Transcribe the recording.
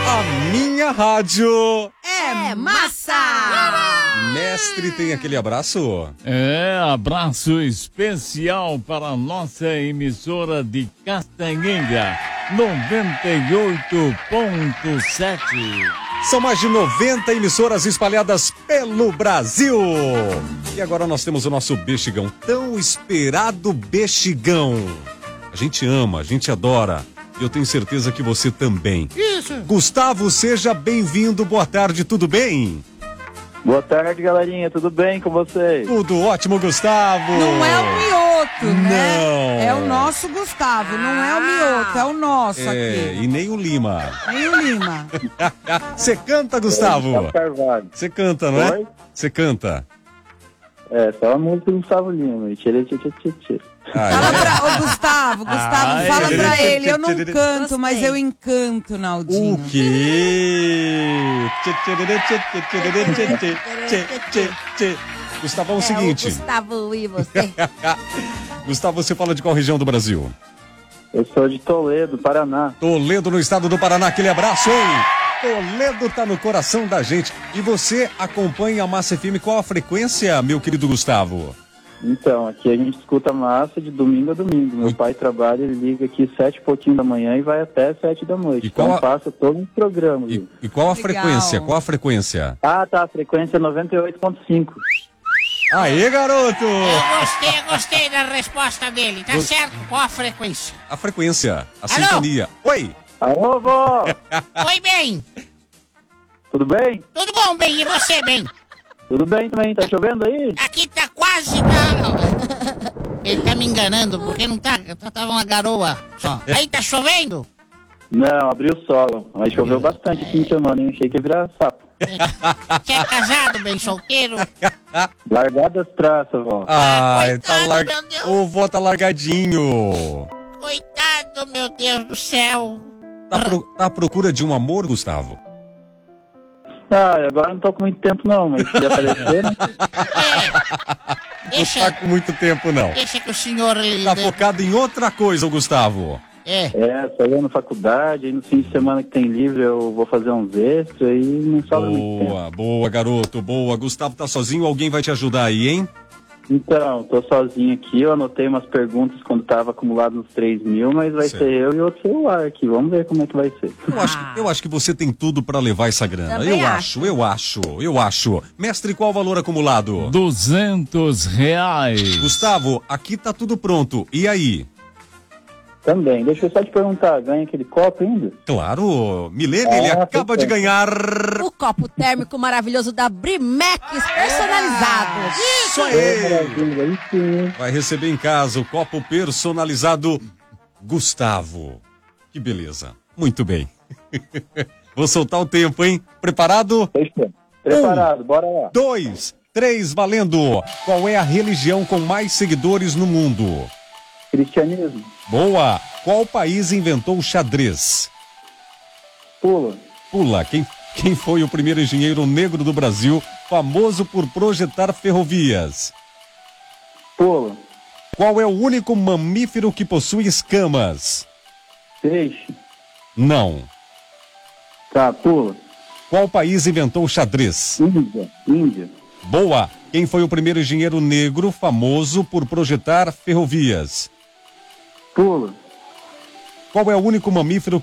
A minha rádio é massa! Mestre, tem aquele abraço? Abraço especial para a nossa emissora de Castanhinga, 98.7. São mais de 90 emissoras espalhadas pelo Brasil. E agora nós temos o nosso Bexigão, tão esperado Bexigão. A gente ama, a gente adora. E eu tenho certeza que você também. Isso. Gustavo, seja bem-vindo. Boa tarde, tudo bem? Boa tarde, galerinha. Tudo bem com vocês? Tudo ótimo, Gustavo. Não é o Mioto, né? Não. É o nosso Gustavo, não é o Mioto, é o nosso aqui. E nem o Lima. Nem o Lima. Você canta, Gustavo? Você canta, não é? Oi? Você canta. Só a música do Gustavo Lima. Tchê, tchê, tchê, tchê, tchê. Fala pra o Gustavo, fala pra ele. Eu não canto, Gostei. mas eu encanto, Naldinho. O quê? Gustavo, é o seguinte. Gustavo e você. Gustavo, você fala de qual região do Brasil? Eu sou de Toledo, Paraná. Toledo, no estado do Paraná. Aquele abraço, hein? Toledo tá no coração da gente. E você acompanha a Massa FM, qual a frequência, meu querido Gustavo? Então, aqui a gente escuta massa de domingo a domingo. Meu pai trabalha, ele liga aqui 7 e pouquinho da manhã e vai até 7 da noite. E qual então passa todos os programas. E qual a Legal. frequência? Qual a frequência? Ah, tá, a frequência é 98.5. Aê, garoto! Eu gostei da resposta dele, tá certo? Qual a frequência? A frequência, a Alô? sintonia. Oi! Alô, vó! Oi, bem. Tudo bem? Tudo bom, bem? E você, bem? Tudo bem também. Tá chovendo aí? Aqui tá quase... Ele tá me enganando, porque não tá... Tava uma garoa só. Aí tá chovendo? Não, abriu o sol. Mas choveu bastante aqui em semana, hein? Achei que ia virar sapo. Você é casado, bem solteiro? Largadas traças, vó. Ai, coitado, tá lar... meu Deus. O vô tá largadinho. Coitado, meu Deus do céu. Tá à procura de um amor, Gustavo? Ah, agora não tô com muito tempo não, mas se aparecer, né? Não Deixa, tá com muito tempo, não. deixa que o senhor... Tá focado em outra coisa, o Gustavo. Saindo na faculdade, aí no fim de semana que tem livre eu vou fazer uns extras e não sobra muito tempo. Boa, garoto, boa. Gustavo tá sozinho, alguém vai te ajudar aí, hein? Então, tô sozinho aqui, eu anotei umas perguntas quando tava acumulado nos 3 mil, mas vai Certo. ser eu e outro celular aqui, vamos ver como é que vai ser. Eu acho que você tem tudo pra levar essa grana. Também Eu acho. Mestre, qual o valor acumulado? R$200. Gustavo, aqui tá tudo pronto. E aí? Também, deixa eu só te perguntar, ganha aquele copo ainda? Claro, Milene, ele acaba de ganhar. O copo térmico maravilhoso da Brimex personalizado. Isso aí! Maravilha, aí sim. Vai receber em casa o copo personalizado Gustavo. Que beleza. Muito bem. Vou soltar o tempo, hein? Preparado? Fechou. Preparado, bora lá. 2, 3, valendo. Qual é a religião com mais seguidores no mundo? Cristianismo, Boa. Qual país inventou o xadrez? pula. Pula. Quem foi o primeiro engenheiro negro do Brasil, famoso por projetar ferrovias? Pula. Qual é o único mamífero que possui escamas? Peixe. Não. Tá, pula. Qual país inventou o xadrez? Índia. Boa. Quem foi o primeiro engenheiro negro famoso por projetar ferrovias? Pula. Qual é o único mamífero